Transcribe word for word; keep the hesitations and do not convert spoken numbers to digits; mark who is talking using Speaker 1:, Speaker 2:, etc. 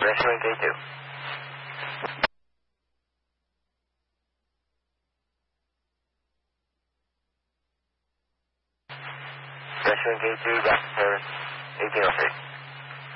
Speaker 1: Pursuing K two. Pursuing K two, back to service, eighteen oh three.